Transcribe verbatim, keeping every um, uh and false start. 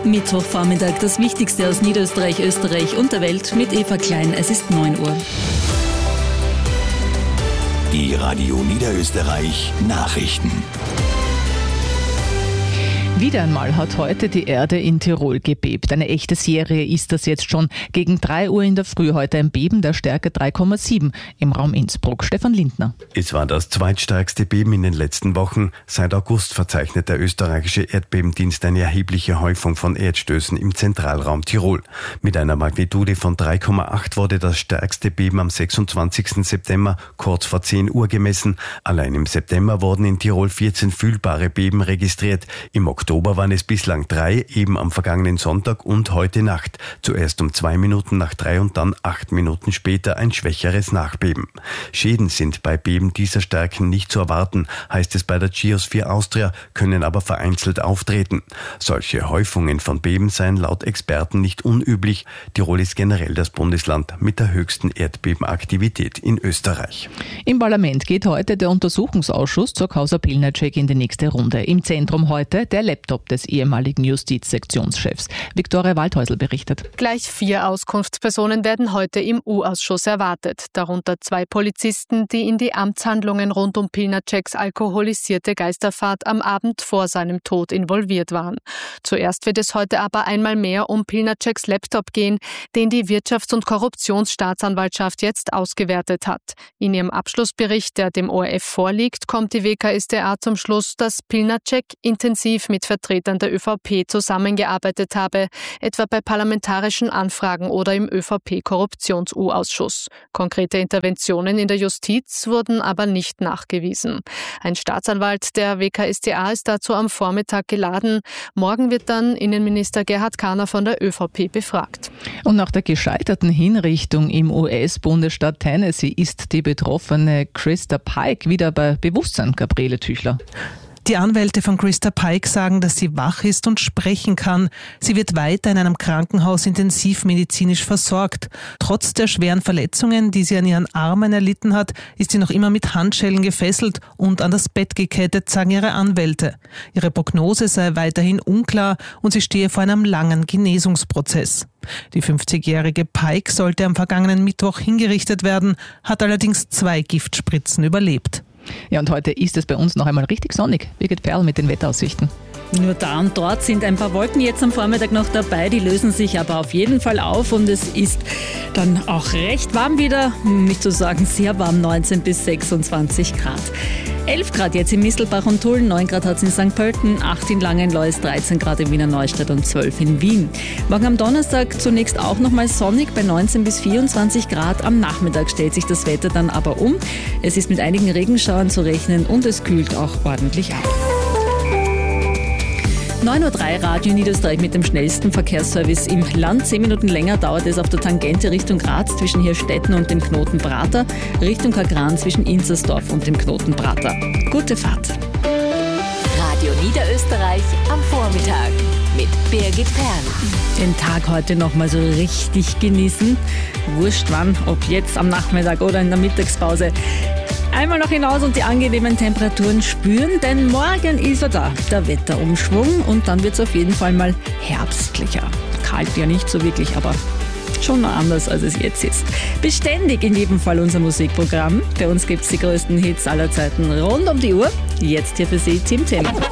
Mittwochvormittag, das Wichtigste aus Niederösterreich, Österreich und der Welt mit Eva Klein. Es ist neun Uhr. Die Radio Niederösterreich Nachrichten. Wieder einmal hat heute die Erde in Tirol gebebt. Eine echte Serie ist das jetzt schon. Gegen drei Uhr in der Früh heute ein Beben der Stärke drei Komma sieben im Raum Innsbruck. Stefan Lindner. Es war das zweitstärkste Beben in den letzten Wochen. Seit August verzeichnet der österreichische Erdbebendienst eine erhebliche Häufung von Erdstößen im Zentralraum Tirol. Mit einer Magnitude von drei Komma acht wurde das stärkste Beben am sechsundzwanzigsten September kurz vor zehn Uhr gemessen. Allein im September wurden in Tirol vierzehn fühlbare Beben registriert. Im Oktober waren es bislang drei, eben am vergangenen Sonntag und heute Nacht. Zuerst um zwei Minuten nach drei und dann acht Minuten später ein schwächeres Nachbeben. Schäden sind bei Beben dieser Stärken nicht zu erwarten, heißt es bei der Geosphere Austria, können aber vereinzelt auftreten. Solche Häufungen von Beben seien laut Experten nicht unüblich. Tirol ist generell das Bundesland mit der höchsten Erdbebenaktivität in Österreich. Im Parlament geht heute der Untersuchungsausschuss zur Causa Pilnacek in die nächste Runde. Im Zentrum heute der Laptop des ehemaligen Justizsektionschefs. Viktoria Waldhäusl berichtet. Gleich vier Auskunftspersonen werden heute im U-Ausschuss erwartet. Darunter zwei Polizisten, die in die Amtshandlungen rund um Pilnaceks alkoholisierte Geisterfahrt am Abend vor seinem Tod involviert waren. Zuerst wird es heute aber einmal mehr um Pilnaceks Laptop gehen, den die Wirtschafts- und Korruptionsstaatsanwaltschaft jetzt ausgewertet hat. In ihrem Abschlussbericht, der dem O R F vorliegt, kommt die W K S t A zum Schluss, dass Pilnacek intensiv mit Vertretern der ÖVP zusammengearbeitet habe, etwa bei parlamentarischen Anfragen oder im ÖVP-Korruptions-U-Ausschuss. Konkrete Interventionen in der Justiz wurden aber nicht nachgewiesen. Ein Staatsanwalt der W K S t A ist dazu am Vormittag geladen. Morgen wird dann Innenminister Gerhard Kahner von der ÖVP befragt. Und nach der gescheiterten Hinrichtung im U S-Bundesstaat Tennessee ist die betroffene Krista Pike wieder bei Bewusstsein, Gabriele Tüchler. Die Anwälte von Krista Pike sagen, dass sie wach ist und sprechen kann. Sie wird weiter in einem Krankenhaus intensivmedizinisch versorgt. Trotz der schweren Verletzungen, die sie an ihren Armen erlitten hat, ist sie noch immer mit Handschellen gefesselt und an das Bett gekettet, sagen ihre Anwälte. Ihre Prognose sei weiterhin unklar und sie stehe vor einem langen Genesungsprozess. Die fünfzigjährige Pike sollte am vergangenen Mittwoch hingerichtet werden, hat allerdings zwei Giftspritzen überlebt. Ja, und heute ist es bei uns noch einmal richtig sonnig. Birgit Perl mit den Wetteraussichten. Nur da und dort sind ein paar Wolken jetzt am Vormittag noch dabei, die lösen sich aber auf jeden Fall auf und es ist dann auch recht warm wieder, nicht zu sagen sehr warm, neunzehn bis sechsundzwanzig Grad. elf Grad jetzt in Mistelbach und Tulln, neun Grad hat es in Sankt Pölten, acht in Langenlois, dreizehn Grad in Wiener Neustadt und zwölf in Wien. Morgen am Donnerstag zunächst auch nochmal sonnig bei neunzehn bis vierundzwanzig Grad. Am Nachmittag stellt sich das Wetter dann aber um. Es ist mit einigen Regenschauern zu rechnen und es kühlt auch ordentlich ab. neun Uhr drei Radio Niederösterreich mit dem schnellsten Verkehrsservice im Land. Zehn Minuten länger dauert es auf der Tangente Richtung Graz zwischen Hirstetten und dem Knoten Prater, Richtung Kagran zwischen Inzersdorf und dem Knoten Prater. Gute Fahrt. Radio Niederösterreich am Vormittag mit Birgit Perl. Den Tag heute nochmal so richtig genießen. Wurscht wann, ob jetzt am Nachmittag oder in der Mittagspause. Einmal noch hinaus und die angenehmen Temperaturen spüren, denn morgen ist er da, der Wetterumschwung, und dann wird es auf jeden Fall mal herbstlicher. Kalt ja nicht so wirklich, aber schon noch anders, als es jetzt ist. Beständig in jedem Fall unser Musikprogramm. Bei uns gibt es die größten Hits aller Zeiten rund um die Uhr. Jetzt hier für Sie Tim Tim.